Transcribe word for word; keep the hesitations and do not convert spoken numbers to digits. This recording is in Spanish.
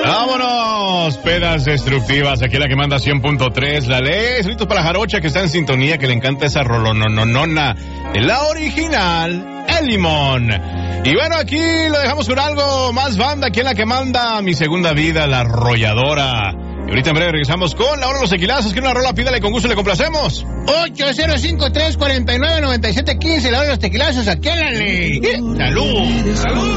Vámonos, pedas destructivas, aquí la que manda cien punto tres, la ley, saludos para Jarocha que está en sintonía, que le encanta esa rolononona, la original, el limón. Y bueno, aquí lo dejamos con algo más banda, aquí en la que manda mi segunda vida, la arrolladora. Y ahorita en breve regresamos con la hora de los tequilazos, que una rola, pídale, con gusto le complacemos. ocho cero cinco tres cuatro nueve nueve siete uno cinco, la hora de los tequilazos, aquí en la ley. ¡Salud! ¡Salud!